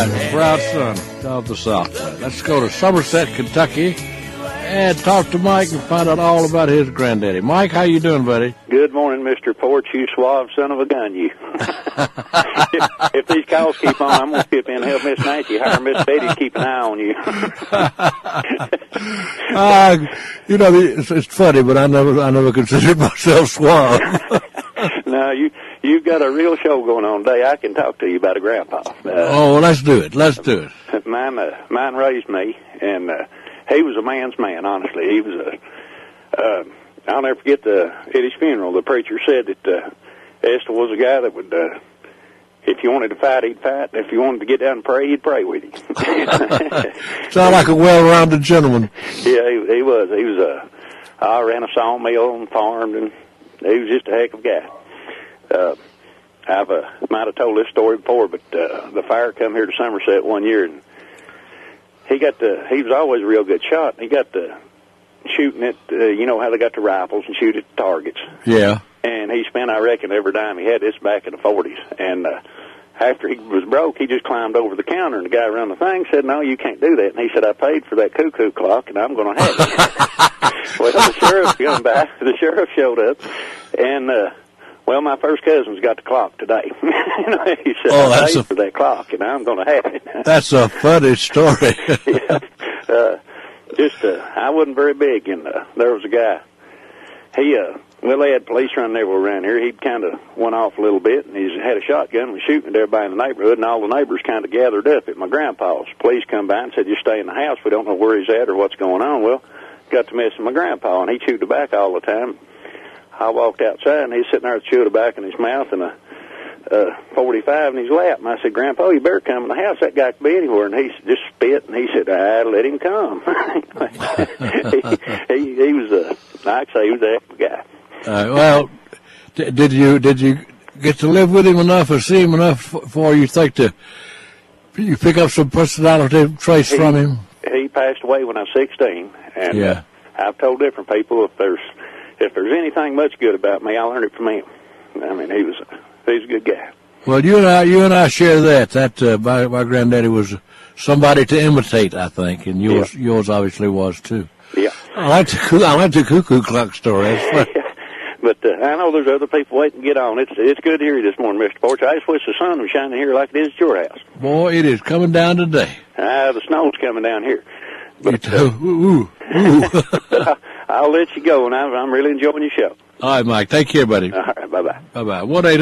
proud son of the Southland. Let's go to Somerset, Kentucky, and talk to Mike and find out all about his granddaddy. Mike, how you doing, buddy? Good morning, Mr. Porch, you suave son of a gun, you. if these calls keep on, I'm going to skip in and help Miss Nancy hire Miss Betty to keep an eye on you. It's funny, but I never considered myself suave. No, you've got a real show going on today. I can talk to you about a grandpa. Well, let's do it. Mine raised me, and he was a man's man, honestly. He was I'll never forget at his funeral, the preacher said that Esther was a guy that would, if you wanted to fight, he'd fight. If you wanted to get down and pray, he'd pray with you. Sound like a well-rounded gentleman. Yeah, he was. I ran a sawmill and farmed, and he was just a heck of a guy. I might have told this story before, but the fire come here to Somerset one year, and he was always a real good shot. He got to shooting at, you know how they got the rifles and shoot at the targets. Yeah. And he spent, I reckon, every dime he had. This back in the 40s. And after he was broke, he just climbed over the counter, and the guy around the thing said, "No, you can't do that." And he said, "I paid for that cuckoo clock, and I'm going to have it." Well, the sheriff come back. The sheriff showed up, and well, my first cousin's got the clock today. He said, "I paid for that clock, and I'm going to have it." That's a funny story. Yeah. I wasn't very big, and there was a guy. Well, they had police running everywhere around here. He'd kind of went off a little bit, and he had a shotgun and was shooting at everybody in the neighborhood, and all the neighbors kind of gathered up at my grandpa's. Police come by and said, "You stay in the house. We don't know where he's at or what's going on." Well, got to messing with my grandpa, and he chewed tobacco all the time. I walked outside, and he's sitting there with chewing tobacco in his mouth and a 45 in his lap. And I said, "Grandpa, you better come in the house. That guy could be anywhere." And he just spit, and he said, "Let him come." he was I'd say he was a heck of a guy. Well, did you get to live with him enough or see him enough for you think you pick up some personality traits from him? He passed away when I was 16, and I've told different people if there's anything much good about me, I learned it from him. I mean, he's a good guy. Well, you and I share that. My granddaddy was somebody to imitate, I think, and yours obviously was too. Yeah. I like the cuckoo clock story. But I know there's other people waiting to get on. It's good to hear you this morning, Mr. Porch. I just wish the sun was shining here like it is at your house. Boy, it is coming down today. The snow's coming down here. But, but I'll let you go, and I'm really enjoying your show. All right, Mike. Take care, buddy. All right, bye-bye. Bye-bye.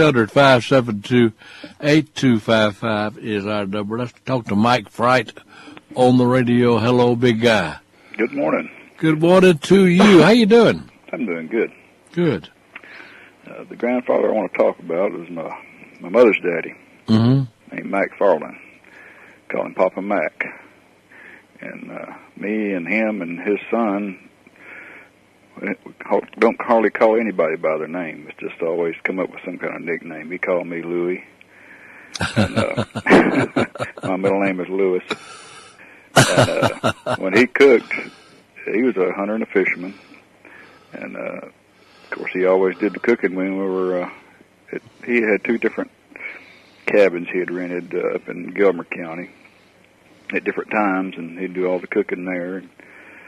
1-800-572-8255 is our number. Let's talk to Mike Fright on the radio. Hello, big guy. Good morning. Good morning to you. How you doing? I'm doing good. Good. The grandfather I want to talk about is my mother's daddy, named Mac Farland. Call him Papa Mac. And me and him and his son, we don't hardly call anybody by their name. It's just always come up with some kind of nickname. He called me Louie. And, my middle name is Lewis. And when he cooked, he was a hunter and a fisherman. And, of course, he always did the cooking when we were, he had two different cabins he had rented up in Gilmer County at different times, and he'd do all the cooking there. And,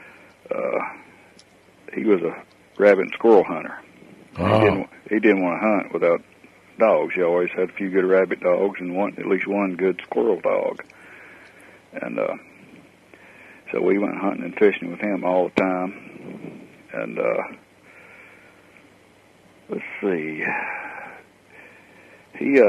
he was a rabbit and squirrel hunter. Oh. He didn't want to hunt without dogs. He always had a few good rabbit dogs and at least one good squirrel dog. And so we went hunting and fishing with him all the time. And let's see, he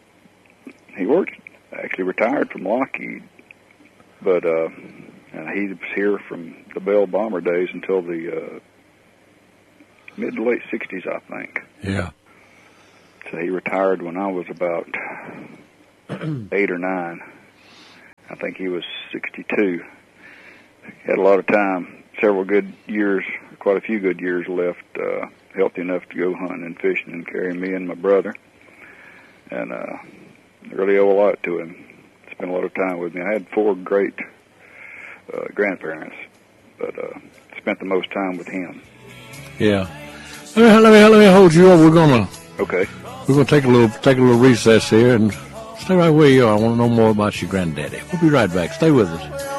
actually retired from Lockheed, but and he was here from the Bell Bomber days until the mid to late 60s, I think. Yeah. So he retired when I was about 8 or 9. I think he was 62. Had a lot of time, several good years, quite a few good years left, healthy enough to go hunting and fishing and carry me and my brother. And I really owe a lot to him. Spent a lot of time with me. I had 4 great grandparents, but spent the most time with him. Yeah. Let me hold you up. We're gonna Okay. We're gonna take a little recess here, and Stay right where you are. I want to know more about your granddaddy. We'll be right back. Stay with us.